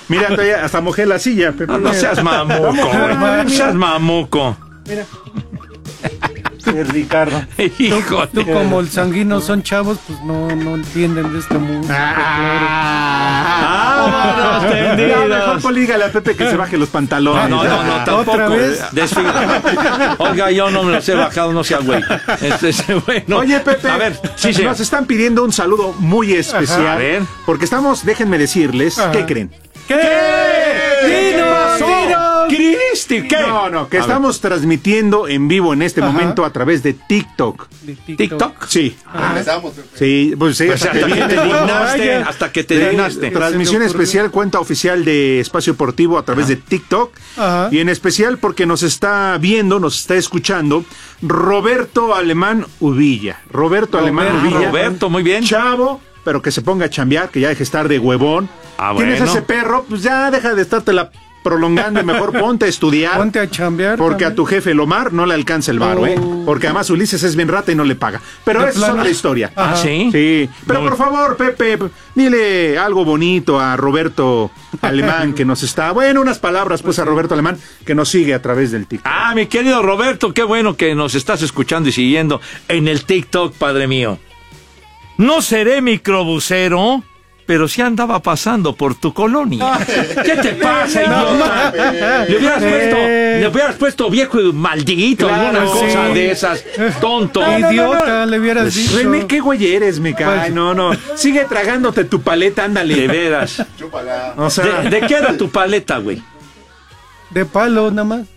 Mira, hasta mojé la silla, Pepe. No seas mamuco, güey. No seas mamuco. Mira. Ricardo. Hijo Tú como el sanguino son chavos, pues no entienden de este mundo. Mejor polígale a Pepe que se baje los pantalones. No, tampoco. ¿Otra vez? Oiga, yo no me los he bajado, no sea güey. Bueno. Oye, Pepe, a ver, sí. Nos están pidiendo un saludo muy especial. Ajá. A ver. Porque déjenme decirles, ¿qué creen? ¿Qué pasó? Cristi, ¿qué? No, que estamos transmitiendo en vivo en este momento a través de TikTok. ¿TikTok? Sí. Empezamos, Pepe. Sí, pues sí, Hasta que te dignaste. Transmisión especial, cuenta oficial de Espacio Deportivo a través de TikTok. Ajá. Y en especial porque nos está viendo, nos está escuchando Roberto Alemán Uvilla. Roberto, muy bien. Chavo, pero que se ponga a chambear, que ya deje de estar de huevón. Tienes ese perro, pues ya deja de estártela prolongando y mejor ponte a estudiar. Ponte a chambear. Porque también. a tu jefe, el Omar, no le alcanza el varo, Porque además Ulises es bien rata y no le paga. Pero esa es otra historia. ¿Ah, sí? Sí. Pero por favor, Pepe, dile algo bonito a Roberto Alemán que nos está... Bueno, unas palabras pues a Roberto Alemán que nos sigue a través del TikTok. Mi querido Roberto, qué bueno que nos estás escuchando y siguiendo en el TikTok, padre mío. No seré microbusero, pero sí andaba pasando por tu colonia. ¿Qué te pasa, idiota? Le hubieras puesto viejo y maldito, alguna cosa de esas, tonto. Idiota, le hubieras dicho. René, qué güey eres, me cae. No. Sigue tragándote tu paleta, ándale. De veras. Chúpala. O sea, ¿De qué era tu paleta, güey? De palo, nada más.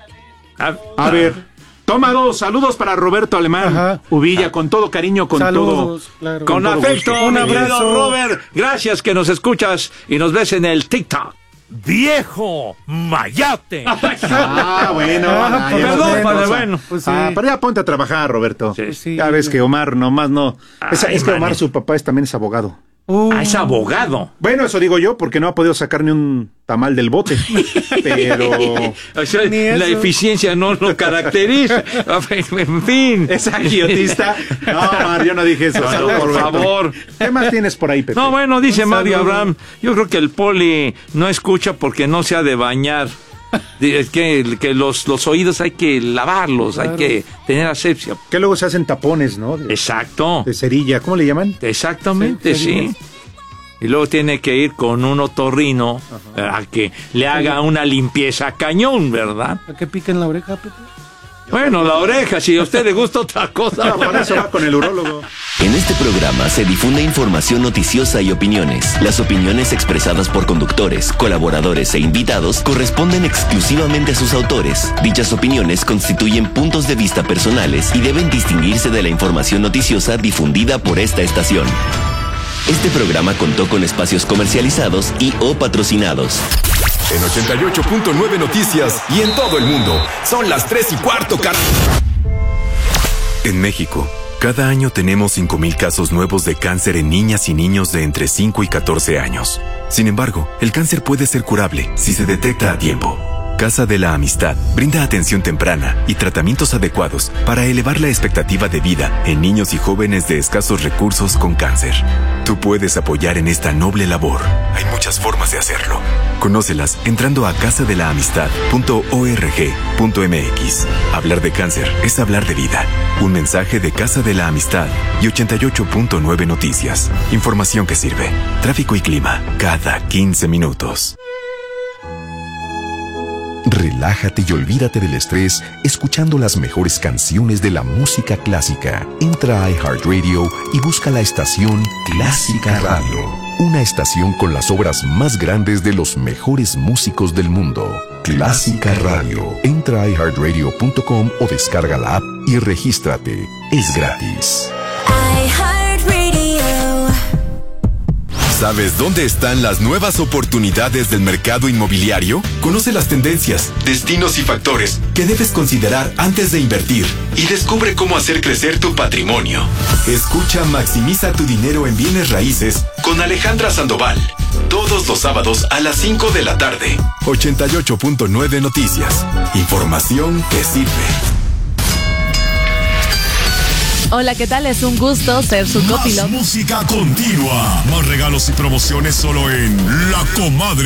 a ver. Toma 2, saludos para Roberto Alemán Uvilla, con todo cariño, con saludos, todo. Claro. Con todo afecto, gusto. un abrazo, Robert. Gracias que nos escuchas y nos ves en el TikTok. ¡Viejo mayate! Bueno. Perdón, padre, bueno. Pues sí. Pero ya ponte a trabajar, Roberto. Sí. Ya ves que Omar nomás no. Es que Omar, mané. su papá, también es abogado. Es abogado. Bueno, eso digo yo, porque no ha podido sacar ni un tamal del bote. Pero... O sea, Ni la eso. eficiencia no lo caracteriza. En fin. ¿Es agiotista? No, Omar, yo no dije eso. No, por favor. ¿Qué más tienes por ahí, Pepe? No, bueno, dice Un Mario saludo. Abraham, yo creo que el poli no escucha porque no se ha de bañar. Es que los oídos hay que lavarlos, hay que tener asepsia. Que luego se hacen tapones, ¿no? Exacto. De cerilla, ¿cómo le llaman? Exactamente, sí. Y luego tiene que ir con un otorrino a que le haga una limpieza cañón, ¿verdad? ¿A qué pica en la oreja, Pepe? Bueno, la oreja, si a usted le gusta otra cosa. No, para eso va con el urólogo. En este programa se difunde información noticiosa y opiniones. Las opiniones expresadas por conductores, colaboradores e invitados corresponden exclusivamente a sus autores. Dichas opiniones constituyen puntos de vista personales y deben distinguirse de la información noticiosa difundida por esta estación. Este programa contó con espacios comercializados y o patrocinados. En 88.9 Noticias y en todo el mundo. Son las 3:15, En México, cada año tenemos 5,000 casos nuevos de cáncer en niñas y niños de entre 5 y 14 años. Sin embargo, el cáncer puede ser curable si se detecta a tiempo. Casa de la Amistad brinda atención temprana y tratamientos adecuados para elevar la expectativa de vida en niños y jóvenes de escasos recursos con cáncer. Tú puedes apoyar en esta noble labor. Hay muchas formas de hacerlo. Conócelas entrando a casadelaamistad.org.mx. Hablar de cáncer es hablar de vida. Un mensaje de Casa de la Amistad y 88.9 Noticias. Información que sirve. Tráfico y clima cada 15 minutos. Relájate y olvídate del estrés escuchando las mejores canciones de la música clásica. Entra a iHeartRadio y busca la estación Clásica Radio. Una estación con las obras más grandes de los mejores músicos del mundo. Clásica Radio. Entra a iHeartRadio.com o descarga la app y regístrate. Es gratis. ¿Sabes dónde están las nuevas oportunidades del mercado inmobiliario? Conoce las tendencias, destinos y factores que debes considerar antes de invertir y descubre cómo hacer crecer tu patrimonio. Escucha Maximiza tu dinero en bienes raíces con Alejandra Sandoval. Todos los sábados a las 5 de la tarde. 88.9 Noticias. Información que sirve. Hola, ¿qué tal? Es un gusto ser su copiloto. Más música continua. Más regalos y promociones solo en La Comadre.